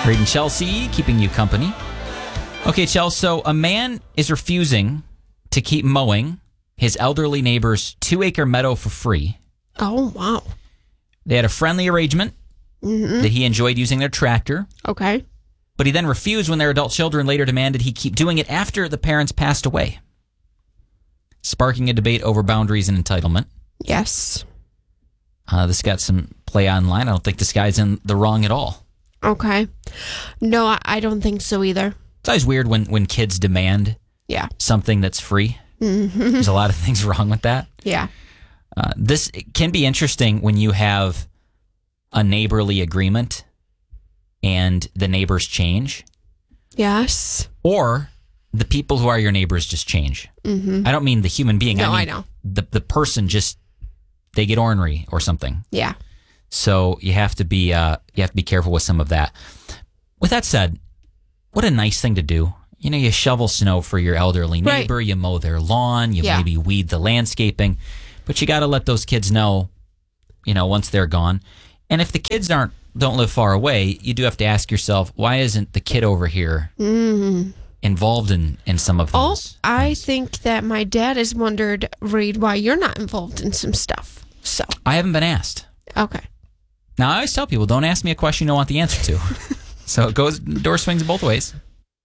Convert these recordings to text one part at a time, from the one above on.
Reed and Chelsea, keeping you company. Okay, Chelsea, so a man is refusing to keep mowing his elderly neighbor's 2-acre meadow for free. Oh, wow. They had a friendly arrangement that he enjoyed using their tractor. Okay. But he then refused when their adult children later demanded he keep doing it after the parents passed away, sparking a debate over boundaries and entitlement. Yes. This got some play online. I don't think this guy's in the wrong at all. Okay. No, I don't think so either. It's always weird when kids demand something that's free. There's a lot of things wrong with that. Yeah. This can be interesting when you have a neighborly agreement and the neighbors change. Yes. Or the people who are your neighbors just change. I don't mean the human being. No, I I mean know. the person just, they get ornery or something. Yeah. So you have to be careful with some of that. With that said, what a nice thing to do. You know, you shovel snow for your elderly neighbor, you mow their lawn, you maybe weed the landscaping, but you got to let those kids know, once they're gone. And if the kids don't live far away, you do have to ask yourself, why isn't the kid over here involved in some of those? I think that my dad has wondered, Reed, why you're not involved in some stuff. So I haven't been asked. Okay. Now, I always tell people, don't ask me a question you don't want the answer to. So it goes, door swings both ways.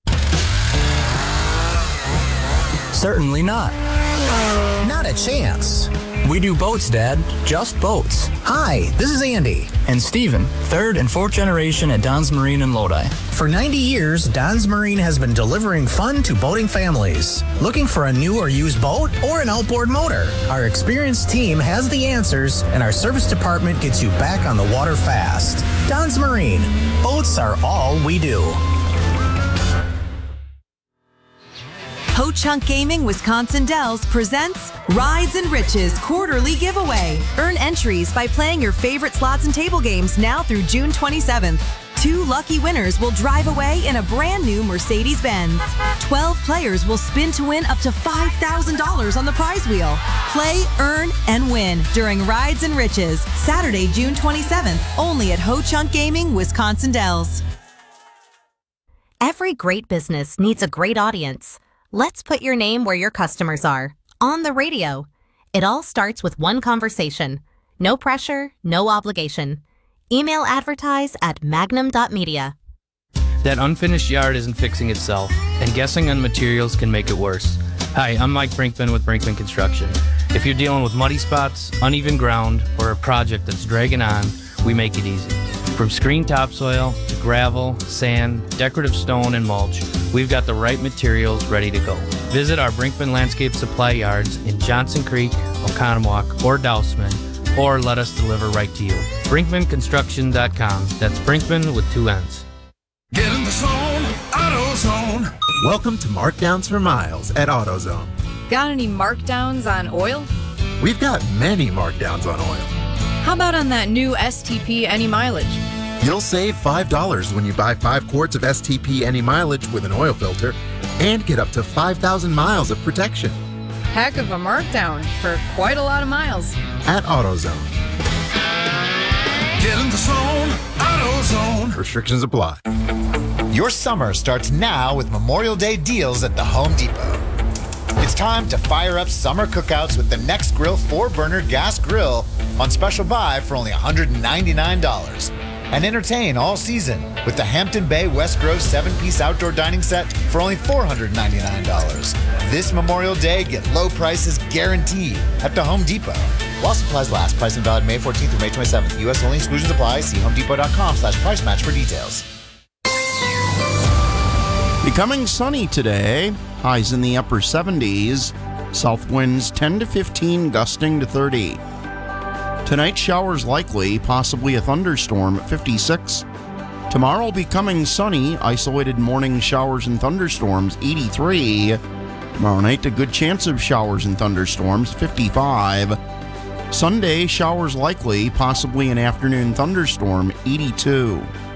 Certainly not. Not a chance. We do boats, Dad. Just boats. Hi, this is Andy. And Steven, third and fourth generation at Don's Marine in Lodi. For 90 years, Don's Marine has been delivering fun to boating families. Looking for a new or used boat or an outboard motor? Our experienced team has the answers, and our service department gets you back on the water fast. Don's Marine. Boats are all we do. Ho Chunk Gaming Wisconsin Dells presents Rides and Riches quarterly giveaway. Earn entries by playing your favorite slots and table games now through June 27th. 2 lucky winners will drive away in a brand new Mercedes-Benz. 12 players will spin to win up to $5,000 on the prize wheel. Play, earn, and win during Rides and Riches, Saturday, June 27th, only at Ho Chunk Gaming Wisconsin Dells. Every great business needs a great audience. Let's put your name where your customers are. On the radio. It all starts with one conversation. No pressure, no obligation. Email advertise at magnum.media. That unfinished yard isn't fixing itself, and guessing on materials can make it worse. Hi, I'm Mike Brinkman with Brinkman Construction. If you're dealing with muddy spots, uneven ground, or a project that's dragging on, we make it easy. From screen topsoil to gravel, sand, decorative stone, and mulch, we've got the right materials ready to go. Visit our Brinkman Landscape Supply Yards in Johnson Creek, Oconomowoc, or Dousman, or let us deliver right to you. BrinkmanConstruction.com. That's Brinkman with 2 N's. Get in the zone, AutoZone. Welcome to Markdowns for Miles at AutoZone. Got any markdowns on oil? We've got many markdowns on oil. How about on that new STP Any Mileage? You'll save $5 when you buy 5 quarts of STP Any Mileage with an oil filter and get up to 5,000 miles of protection. Heck of a markdown for quite a lot of miles. At AutoZone. Get in the zone, AutoZone. Restrictions apply. Your summer starts now with Memorial Day deals at the Home Depot. It's time to fire up summer cookouts with the Nextgrill 4-burner gas grill on special buy for only $199. And entertain all season with the Hampton Bay West Grove 7-piece outdoor dining set for only $499. This Memorial Day, get low prices guaranteed at the Home Depot. While supplies last, pricing valid May 14th through May 27th. U.S. only, exclusions apply. See homedepot.com/price match for details. Becoming sunny today. Highs in the upper 70s. South winds 10 to 15, gusting to 30. Tonight, showers likely, possibly a thunderstorm at 56. Tomorrow, becoming sunny, isolated morning showers and thunderstorms, 83. Tomorrow night, a good chance of showers and thunderstorms, 55. Sunday, showers likely, possibly an afternoon thunderstorm, 82.